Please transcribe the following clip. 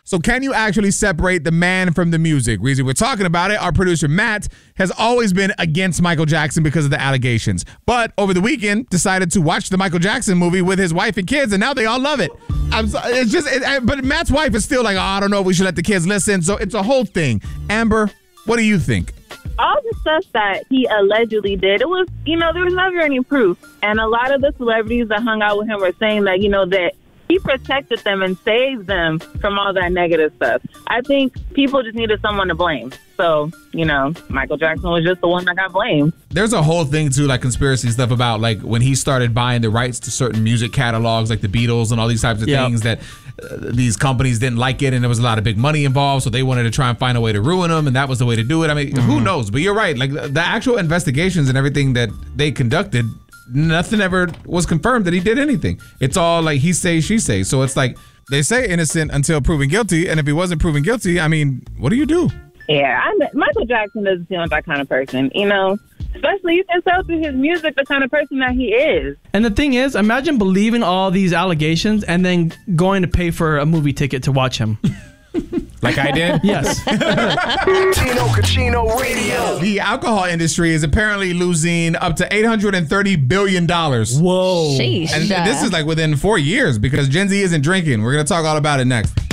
So can you actually separate the man from the music? Reason we're talking about it, our producer Matt has always been against Michael Jackson because of the allegations. But over the weekend, decided to watch the Michael Jackson movie with his wife and kids, and now they all love it. But Matt's wife is still like, oh, I don't know if we should let the kids listen. So it's a whole thing. Amber, what do you think? All the stuff that he allegedly did, it was, there was never any proof. And a lot of the celebrities that hung out with him were saying that, that he protected them and saved them from all that negative stuff. I think people just needed someone to blame. So, Michael Jackson was just the one that got blamed. There's a whole thing, too, like conspiracy stuff about like when he started buying the rights to certain music catalogs like the Beatles and all these types of things that these companies didn't like it and there was a lot of big money involved. So they wanted to try and find a way to ruin them. And that was the way to do it. I mean, who knows? But you're right. Like the actual investigations and everything that they conducted, nothing ever was confirmed that he did anything. It's all like he say, she say. So it's like they say innocent until proven guilty. And if he wasn't proven guilty, I mean, what do you do? Yeah, Michael Jackson doesn't seem like that kind of person, Especially you can tell through his music the kind of person that he is. And the thing is, imagine believing all these allegations and then going to pay for a movie ticket to watch him. Like I did? Yes. Tino Cucino Radio. The alcohol industry is apparently losing up to $830 billion. Whoa. Sheesh. And this is like within 4 years because Gen Z isn't drinking. We're going to talk all about it next.